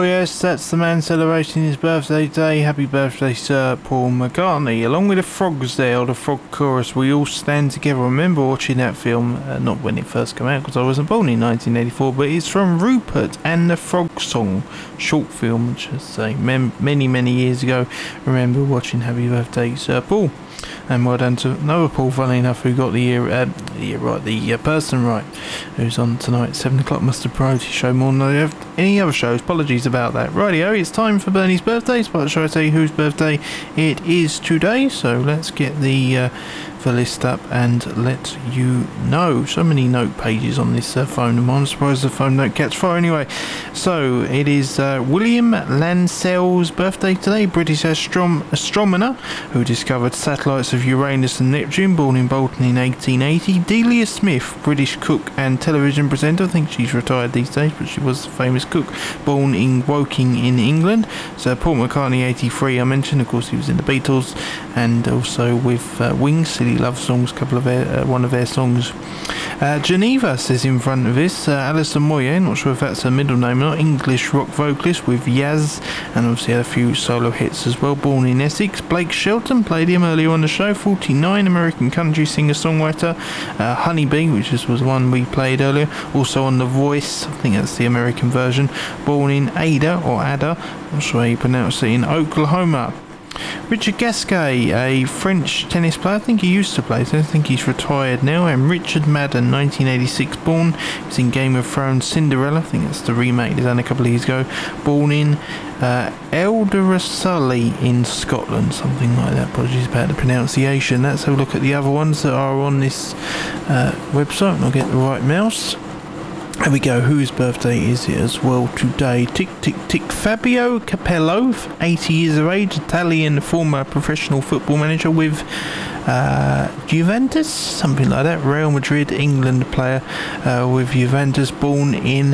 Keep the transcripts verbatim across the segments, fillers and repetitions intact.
Oh yes, that's the man celebrating his birthday today. Happy birthday, Sir Paul McCartney. Along with the frogs there, or the frog chorus, we all stand together. I remember watching that film, uh, not when it first came out because I wasn't born in nineteen eighty-four, but it's from Rupert and the Frog Song, short film, which I say mem- many, many years ago. Remember watching Happy Birthday, Sir Paul. And well done to Noah Paul, funny enough, who got the year, uh, the year right, the uh, person right, who's on tonight at seven o'clock. Must have priority show more than any other shows. Apologies about that. Rightio, it's time for Bernie's birthday. But shall I tell you whose birthday it is today? So let's get the uh, the list up and let you know. So many note pages on this uh, phone. I'm surprised the phone don't catch fire anyway. So it is uh, William Lansell's birthday today, British astrom- astronomer who discovered satellites of Uranus and Neptune, born in Bolton in eighteen eighty. Delia Smith, British cook and television presenter. I think she's retired these days, but she was a famous cook, born in Woking in England. So Paul McCartney, eighty-three, I mentioned. Of course, he was in the Beatles and also with uh, Wings, Silly Love Songs, couple of their, uh, one of their songs. Uh, Geneva says in front of this, uh, Alison Moyet, not sure if that's her middle name or not, English rock vocalist with Yaz, and obviously had a few solo hits as well, born in Essex. Blake Shelton, played him earlier on the show, forty-nine, American country singer-songwriter. uh, Honeybee, which is, was the one we played earlier, also on The Voice, I think that's the American version, born in Ada, or Ada, not sure how you pronounce it, in Oklahoma. Richard Gasquet, a French tennis player, I think he used to play, I don't think he's retired now, and Richard Madden, nineteen eighty-six born, he's in Game of Thrones Cinderella, I think that's the remake they done a couple of years ago, born in uh, Eldersally in Scotland, something like that. Apologies about the pronunciation. Let's have a look at the other ones that are on this uh, website, and I'll get the right mouse. There we go. Whose birthday is it as well today? Tick, tick, tick. Fabio Capello, eighty years of age, Italian former professional football manager with uh, Juventus, something like that. Real Madrid, England player uh, with Juventus, born in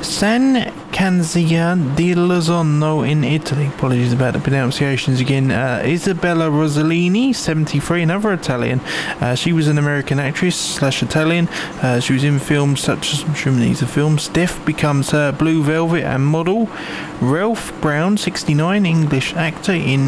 San Canzian di Lozano in Italy. Apologies about the pronunciations again. Uh, Isabella Rossellini, seventy-three, another Italian. Uh, she was an American actress slash Italian. Uh, she was in films such as, I'm sure these are films, Death Becomes Her, Blue Velvet and model. Ralph Brown, sixty-nine, English actor in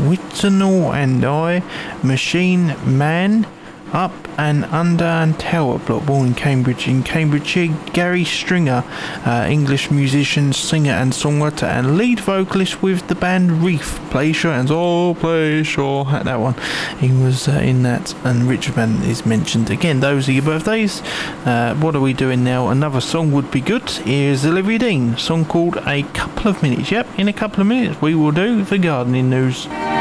Witnell and I, Machine Man, Up and Under and Tower Block, born in Cambridge in Cambridgeshire. Gary Stringer, uh, English musician, singer and songwriter and lead vocalist with the band Reef. Play Sure and Oh Play Sure, that one, he was uh, in that. And Richard Madden is mentioned again. Those are your birthdays. Uh, what are we doing now? Another song would be good. Here's Olivia Dean, song called A Couple of Minutes. Yep, in a couple of minutes we will do the gardening news.